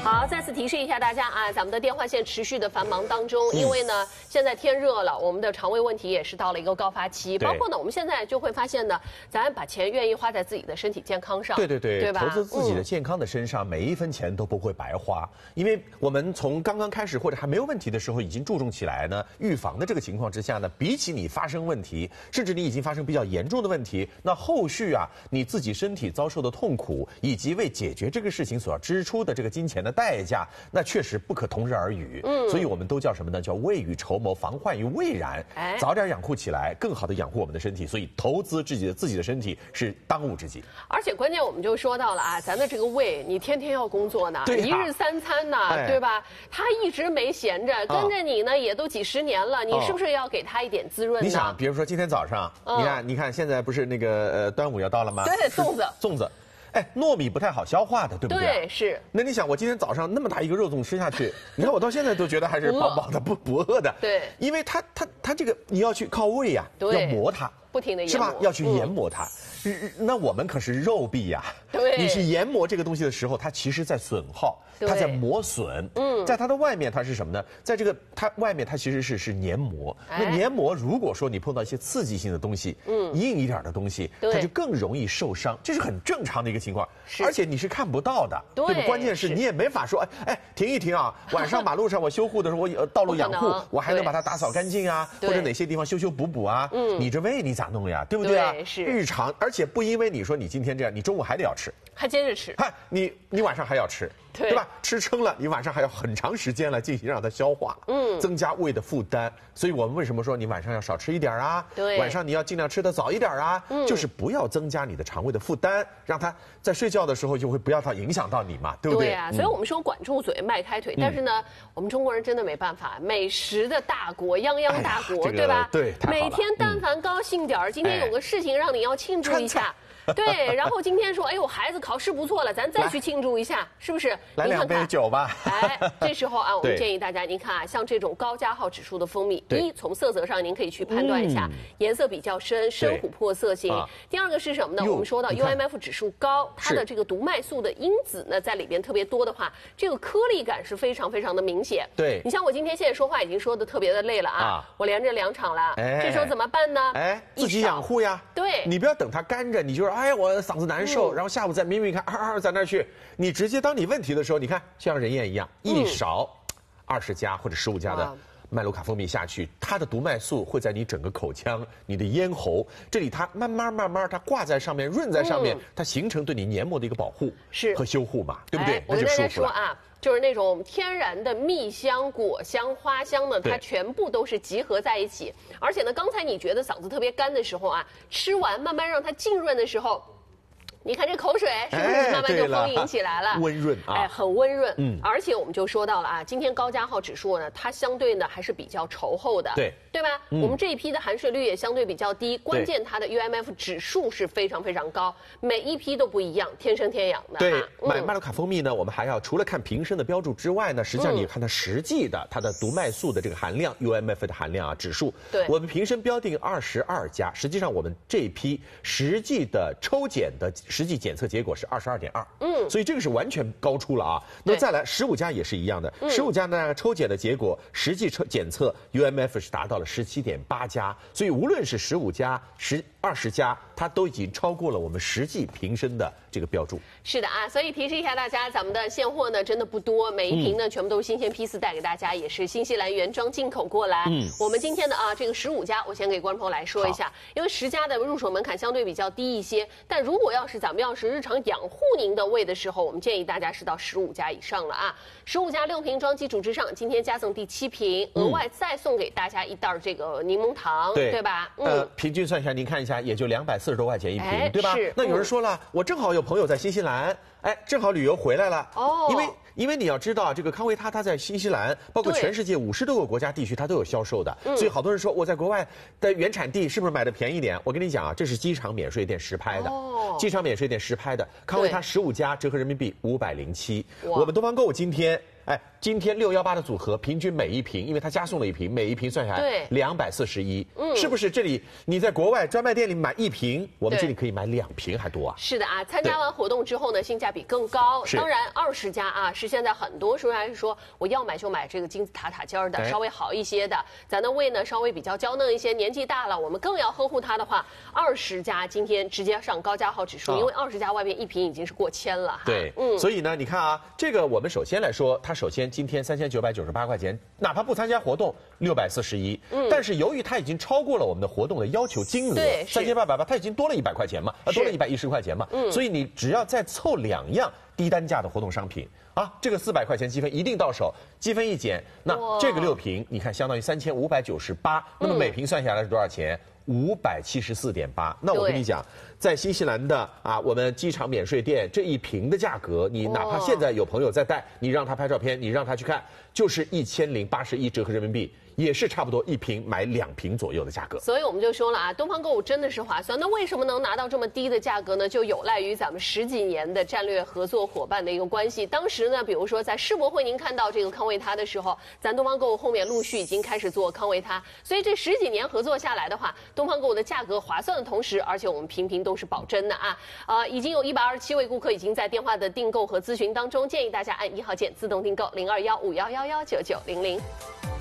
好，再次提示一下大家啊，咱们的电话线持续的繁忙当中，因为呢，现在天热了，我们的肠胃问题也是到了一个高发期。包括呢，我们现在就会发现呢，咱把钱愿意花在自己的身体健康上，对吧？ 投资自己的健康的身上，每一分钱都不会白花，因为我们从刚刚开始或者还没有问题的时候，已经注重起来呢，预防的这个情况之下呢，比起你发生问题，甚至你已经发生比较严重的问题，那后续啊，你自己身体遭受的痛苦，以及为解决这个事情所要支出的这个金钱的代价，那确实不可同日而语。所以我们都叫什么呢？叫未雨绸缪，防患于未然。早点养护起来，更好的养护我们的身体。所以投资自己的身体是当务之急。 而且关键我们就说到了啊，咱的这个胃，你天天要工作呢，一日三餐呢，对吧？他一直没闲着，跟着你呢也都几十年了，你是不是要给他一点滋润呢？ 你想，比如说今天早上，你看，现在不是那个端午要到了吗？ 对，粽子。 糯米不太好消化的，对不对？ 对，是。 那你想，我今天早上那么大一个肉粽吃下去，你看我到现在都觉得还是饱饱的，不饿的。 对， 因为它这个你要去靠胃呀，要磨它， 不停的是吧？要去研磨它。那我们可是肉壁呀， 对， 你去研磨这个东西的时候，它其实在损耗，它在磨损。在它的外面它是什么呢？在这个它外面它其实是黏膜。那黏膜如果说你碰到一些刺激性的东西，硬一点的东西，它就更容易受伤，这是很正常的一个情况。而且你是看不到的，对吧？关键是你也没法说，停一停啊！晚上马路上我修护的时候，我道路养护，我还能把它打扫干净啊，或者哪些地方修补补啊？你这胃你咋弄呀？对不对啊？ 是日常，而且不因为你说你今天这样，你中午还得要吃， 还接着吃， 你晚上还要吃，对吧？吃撑了，你晚上还要很长时间来进行让它消化，增加胃的负担。所以我们为什么说你晚上要少吃一点啊？ 对， 晚上你要尽量吃得早一点啊，就是不要增加你的肠胃的负担，让它在睡觉的时候就会不要它影响到你嘛，对不对？ 对啊，所以我们说管住嘴，迈开腿。但是呢，我们中国人真的没办法，美食的大国，泱泱大国，对吧？ 对， 每天但凡高兴点儿，今天有个事情让你要庆祝一下。对，然后今天说，我孩子考试不错了，咱再去庆祝一下，是不是？ 来2杯酒吧。 这时候啊，我们建议大家，您看啊，像这种高加号指数的蜂蜜，从色泽上您可以去判断一下，颜色比较深，深琥珀色型。第二个是什么呢？我们说到 UMF 指数高，它的这个毒麦素的因子呢在里边特别多的话，这个颗粒感是非常非常的明显。 对， 你像我今天现在说话已经说的特别的累了啊，我连着2场了，这时候怎么办呢？ 自己养护呀。 对， 你不要等它干着，你就是我嗓子难受，然后下午再明明看在那儿去，你直接当你问题的时候，你看像人燕一样，一勺20加或者15加的麦卢卡蜂蜜下去，它的毒麦素会在你整个口腔、你的咽喉这里，它慢慢它挂在上面，润在上面，它形成对你黏膜的一个保护和修护嘛，对不对？ 我跟大家说啊，就是那种天然的蜜香、果香、花香呢，它全部都是集合在一起。而且呢，刚才你觉得嗓子特别干的时候啊，吃完慢慢让它浸润的时候，你看这口水是不是慢慢就丰盈起来了？ 温润啊， 很温润。而且我们就说到了啊，今天高加号指数呢，它相对呢还是比较稠厚的，对吧？我们这一批的含水率也相对比较低，关键它的 UMF 指数是非常非常高，每一批都不一样，天生天养的。 对，买麦卢卡蜂蜜呢，我们还要除了看瓶身的标注之外呢，实际上你看它实际的它的毒麦素的这个含量 UMF 的含量指数，我们瓶身标定22加，实际上我们这一批实际的抽检的实际检测结果是22.2，所以这个是完全高出了啊。那么再来15加也是一样的，15加呢抽检的结果实际检测 UMF 是达到了17.8加，所以无论是15加、20加，它都已经超过了我们实际瓶身的这个标注。 是的啊，所以提示一下大家，咱们的现货呢真的不多，每一瓶呢全部都是新鲜批次带给大家，也是新西兰原装进口过来。我们今天的这个15加，我先给观众朋友来说一下，因为10加的入手门槛相对比较低一些，但如果咱们要是日常养护您的胃的时候，我们建议大家是到15加以上了啊。15加6瓶装基础之上，今天加赠第7瓶，额外再送给大家一袋这个柠檬糖，对吧？ 平均算下，您看一下，也就240多块钱一瓶，对吧？那有人说了，我正好有朋友在新西兰，正好旅游回来了，因为你要知道，这个康维他在新西兰，包括全世界50多个国家地区，它都有销售的，所以好多人说我在国外的原产地是不是买的便宜一点？我跟你讲啊，这是机场免税店实拍的，机场免税店实拍的，康维他15加折合人民币507，我们东方购物今天618的组合，平均每一瓶，因为它加送了一瓶，每一瓶算下来241，是不是？这里你在国外专卖店里买1瓶，我们这里可以买2瓶还多啊？ 是的啊，参加完活动之后呢，性价比比更高。当然，20加啊是现在很多数还是说我要买就买这个金字塔尖儿的，稍微好一些的。咱的胃呢稍微比较娇嫩一些，年纪大了我们更要呵护它的话，20加今天直接上高价号指数，因为20加外边一瓶已经是过1000了。 对，所以呢，你看啊，这个我们首先来说，它首先今天3998块钱，哪怕不参加活动641，但是由于它已经超过了我们的活动的要求金额，3880，它已经多了100块钱嘛，多了110块钱嘛，所以你只要再凑2样低单价的活动商品啊，这个400块钱积分一定到手，积分一减，那这个6瓶你看相当于3598，那么每瓶算下来是多少钱？574.8。那我跟你讲，在新西兰的啊，我们机场免税店这一瓶的价格，你哪怕现在有朋友在带，你让他拍照片，你让他去看，就是1081折合人民币。也是差不多一瓶买2瓶左右的价格， 所以我们就说了啊，东方购物真的是划算。那为什么能拿到这么低的价格呢？就有赖于咱们10几年的战略合作伙伴的一个关系。当时呢，比如说在世博会您看到这个康维他的时候，咱东方购物后面陆续已经开始做康维他，所以这10几年合作下来的话，东方购物的价格划算的同时，而且我们瓶瓶都是保真的啊。已经有127位顾客已经在电话的订购和咨询当中，建议大家按1号键自动订购021511199900。